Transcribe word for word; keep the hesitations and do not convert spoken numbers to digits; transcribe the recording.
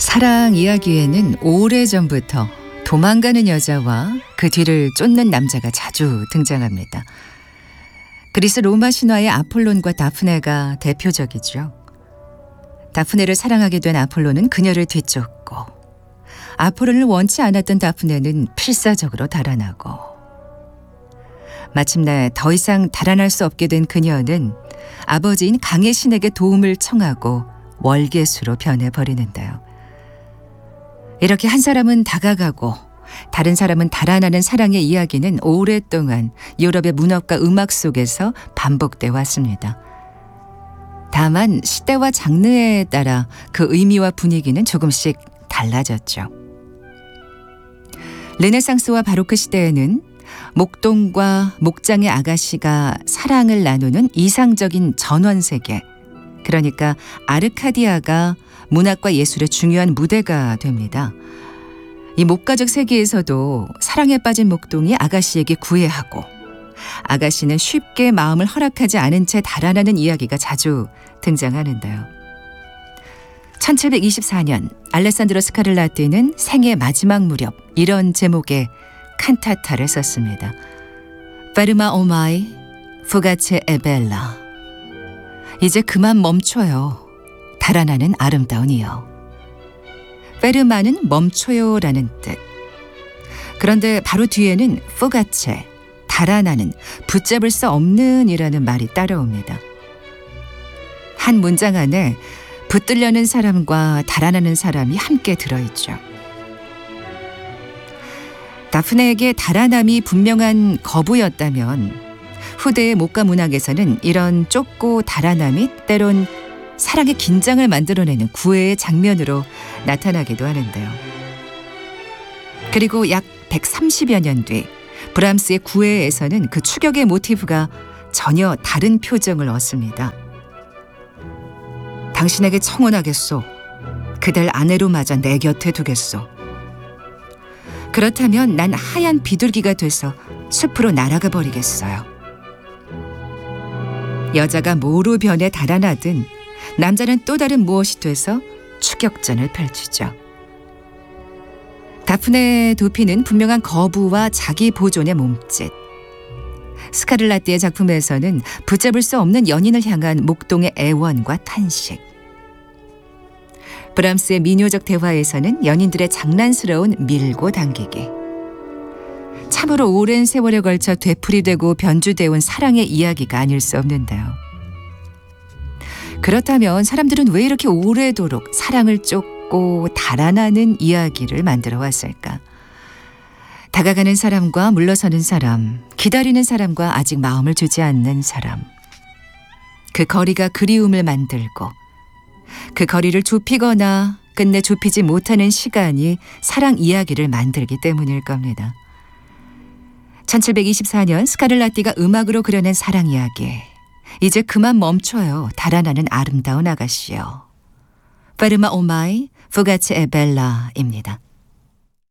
사랑 이야기에는 오래전부터 도망가는 여자와 그 뒤를 쫓는 남자가 자주 등장합니다. 그리스 로마 신화의 아폴론과 다프네가 대표적이죠. 다프네를 사랑하게 된 아폴론은 그녀를 뒤쫓고, 아폴론을 원치 않았던 다프네는 필사적으로 달아나고, 마침내 더 이상 달아날 수 없게 된 그녀는 아버지인 강의 신에게 도움을 청하고 월계수로 변해버리는데요. 이렇게 한 사람은 다가가고 다른 사람은 달아나는 사랑의 이야기는 오랫동안 유럽의 문학과 음악 속에서 반복돼 왔습니다. 다만 시대와 장르에 따라 그 의미와 분위기는 조금씩 달라졌죠. 르네상스와 바로크 시대에는 목동과 목장의 아가씨가 사랑을 나누는 이상적인 전원세계, 그러니까 아르카디아가 문학과 예술의 중요한 무대가 됩니다. 이 목가적 세계에서도 사랑에 빠진 목동이 아가씨에게 구애하고, 아가씨는 쉽게 마음을 허락하지 않은 채 달아나는 이야기가 자주 등장하는데요. 천칠백이십사 년 알레산드로 스카를라띠는 생애 마지막 무렵 이런 제목의 칸타타를 썼습니다. 페르마 오마이 푸가체 에벨라. 이제 그만 멈춰요, 달아나는 아름다운 이여. 페르마는 멈춰요라는 뜻. 그런데 바로 뒤에는 푸가체, 달아나는, 붙잡을 수 없는 이라는 말이 따라옵니다. 한 문장 안에 붙들려는 사람과 달아나는 사람이 함께 들어있죠. 다프네에게 달아남이 분명한 거부였다면 후대의 목가 문학에서는 이런 쫓고 달아남이 때론 사랑의 긴장을 만들어내는 구애의 장면으로 나타나기도 하는데요. 그리고 약 백삼십여 년 뒤 브람스의 구애에서는 그 추격의 모티브가 전혀 다른 표정을 얻습니다. 당신에게 청혼하겠소. 그댈 아내로 맞아 내 곁에 두겠소. 그렇다면 난 하얀 비둘기가 돼서 숲으로 날아가 버리겠어요. 여자가 뭐로 변해 달아나든 남자는 또 다른 무엇이 돼서 추격전을 펼치죠. 다프네 도피는 분명한 거부와 자기 보존의 몸짓. 스카를라띠의 작품에서는 붙잡을 수 없는 연인을 향한 목동의 애원과 탄식. 브람스의 미녀적 대화에서는 연인들의 장난스러운 밀고 당기기. 참으로 오랜 세월에 걸쳐 되풀이되고 변주되어 온 사랑의 이야기가 아닐 수 없는데요. 그렇다면 사람들은 왜 이렇게 오래도록 사랑을 쫓고 달아나는 이야기를 만들어 왔을까? 다가가는 사람과 물러서는 사람, 기다리는 사람과 아직 마음을 주지 않는 사람. 그 거리가 그리움을 만들고, 그 거리를 좁히거나 끝내 좁히지 못하는 시간이 사랑 이야기를 만들기 때문일 겁니다. 천칠백이십사 년 스카를라띠가 음악으로 그려낸 사랑 이야기. 이제 그만 멈춰요, 달아나는 아름다운 아가씨요. 페르마 오마이 푸가체 에벨라입니다.